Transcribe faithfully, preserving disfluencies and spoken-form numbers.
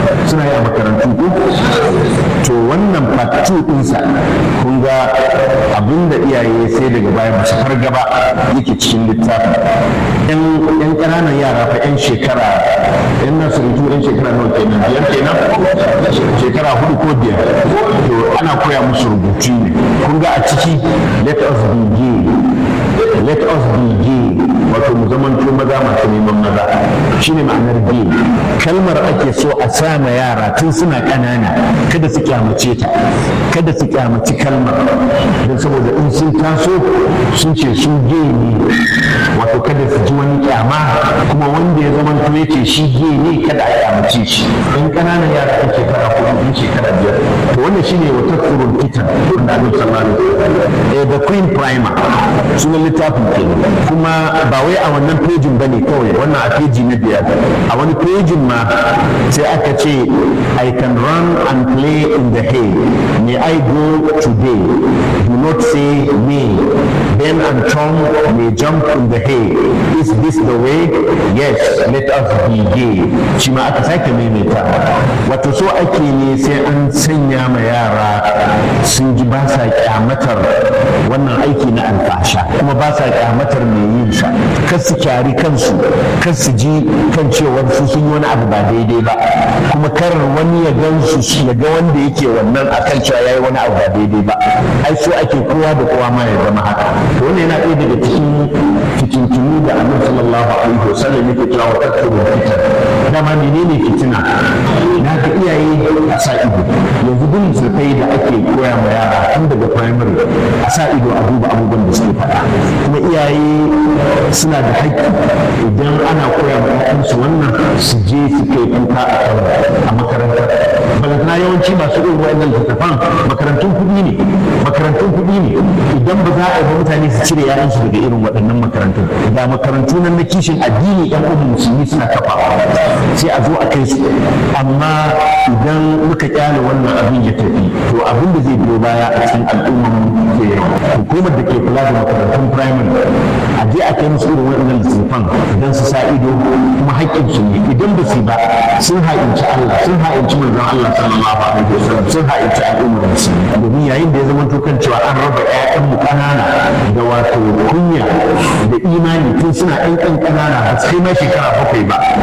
suna yi a makarantu ko to wannan part two ɗinsa kun ga abinda iyaye sai daga baya ba su farga ba yake cikin littafin yan ƙananan yara fa yan shekara yan nasirutu yan shekara nawa kenan biyar kenan shekara hudu ko biyar to ana koya musu rubutu ne kun ga a ciki let us be gay let us be gay wato mu zamanto maza masu neman maza shine ma'anar gay kalmar ake so a sama yara tun suna ƙanana kada su kyamace ta kada su kyamaci kalmar don saboda in sun taso sun ce su gay ne wato kada su ji wani kyama kuma wanda ya zamanto yake shi gay ne kada a kyamace shi in ƙananan yara ɗan shekara ko ɗan shekara biyar to wannan shine wata tsurun fitan da Annabi sallallahu alaihi wasallam the queen primer sunan littafin kenan kuma ba wai a wannan pejin bane kawai wannan a peji na biyar a wani pejin ma sai aka ce I can run and play in the hay may I go today do not say me Ben and Tom may jump in the hay is this the way yes let us be gay shi ma aka sake maimaita wato so ake ne sai an sanya ma yara sun ji ba sa kyamatar wannan aiki na alfasha kuma ba sa kyamatar mai yin sa kar su kyari kansu kar su ji kan cewar su sun yi wani abu ba daidai ba kuma kar wani ya gan su ya ga wanda yake wannan akan cewa yayi wani abu ba daidai ba ai so ake kowa da kowa ma ya zama haka to wannan yana ɗaya daga cikin fitintunu da Annabi sallallahu alaihi wasallam yake cewa wa takfuru fitan dama menene fitina na ga iyaye a sa ido yanzu bin zurfai da ake koya ma yara tun daga primary a sa ido a duba abubuwan da suke faɗa kuma iyaye suna da haƙƙi idan ana koya ma ƴaƴansu wannan su je su kai kuka a makarantar balantana yawanci masu irin wa'annan littattafan makarantun kuɗi ne makarantun kuɗi ne idan ba za a yi mutane su cire ƴaƴansu daga irin waɗannan makarantun da makarantu nan na kishin addini ƴan uwan musulmi suna kafa sai a zo a kai su amma idan muka kyale wannan abin ya tafi to abin da zai biyo baya a cikin al'ummar zai yawa hukumar da ke kula da makarantun primary a je a kai musu irin waɗannan littattafan don su sa ido kuma haƙƙin su ne idan ba su ba sun ha'inci Allah sun ha'inci manzon Allah sallallahu alaihi wasallam sun ha'inci al'ummar musulmi domin yayin da ya zama to kan cewa an raba ƴaƴan mu ƙanana da wato kunya da imani tun suna ɗan ƙan ƙanana ba su kai ma shekara bakwai ba